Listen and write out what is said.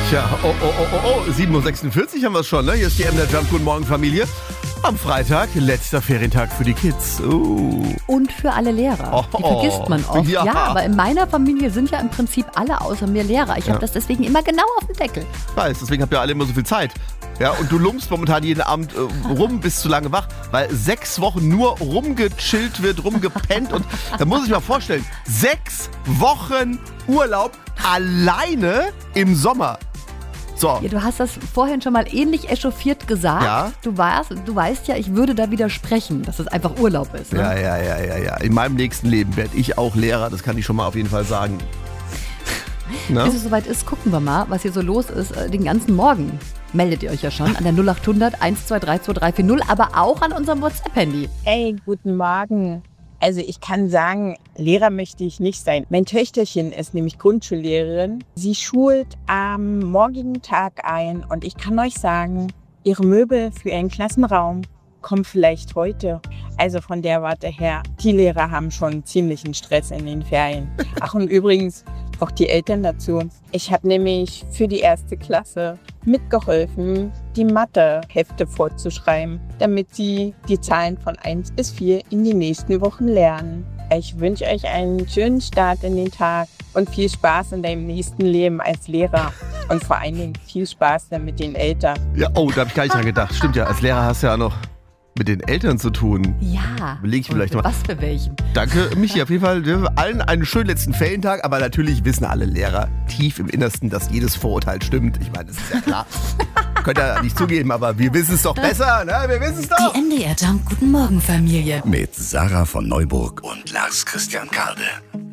Tja, 7.46 Uhr haben wir es schon, ne? Hier ist die MDR Jump. Guten Morgen, Familie. Am Freitag, letzter Ferientag für die Kids. Und für alle Lehrer. Die vergisst man oft. Ja, aber in meiner Familie sind ja im Prinzip alle außer mir Lehrer. Ich habe das deswegen immer genau auf dem Deckel. Ich weiß, deswegen habt ihr alle immer so viel Zeit. Ja, und du lumpst momentan jeden Abend rum, bist zu lange wach, weil 6 Wochen nur rumgechillt wird, rumgepennt. Und da muss ich mir vorstellen, 6 Wochen Urlaub alleine im Sommer. So. Ja, du hast das vorhin schon mal ähnlich echauffiert gesagt. Ja. Du weißt ja, ich würde da widersprechen, dass es einfach Urlaub ist. Ne? Ja. In meinem nächsten Leben werde ich auch Lehrer, das kann ich schon mal auf jeden Fall sagen. Bis es soweit ist, gucken wir mal, was hier so los ist den ganzen Morgen. Meldet ihr euch ja schon an der 0800 123 2340, aber auch an unserem WhatsApp-Handy. Hey, guten Morgen. Also ich kann sagen, Lehrer möchte ich nicht sein. Mein Töchterchen ist nämlich Grundschullehrerin. Sie schult am morgigen Tag ein und ich kann euch sagen, ihre Möbel für ihren Klassenraum kommen vielleicht heute. Also von der Warte her, die Lehrer haben schon ziemlichen Stress in den Ferien. Ach und übrigens auch die Eltern dazu. Ich habe nämlich für die 1. Klasse mitgeholfen, die Mathehefte vorzuschreiben, damit sie die Zahlen von 1 bis 4 in die nächsten Wochen lernen. Ich wünsche euch einen schönen Start in den Tag und viel Spaß in deinem nächsten Leben als Lehrer. Und vor allen Dingen viel Spaß dann mit den Eltern. Ja, da habe ich gar nicht dran gedacht. Stimmt ja, als Lehrer hast du ja auch noch mit den Eltern zu tun. Ja. Überleg ich vielleicht mal. Was für welchen? Danke, Michi. Auf jeden Fall allen einen schönen letzten Ferientag. Aber natürlich wissen alle Lehrer tief im Innersten, dass jedes Vorurteil stimmt. Ich meine, das ist ja klar. Könnt ihr nicht zugeben, aber wir wissen es doch besser. Ne? Wir wissen es doch. Die MDR Jump. Guten Morgen, Familie. Mit Sarah von Neuburg und Lars Christian Karde.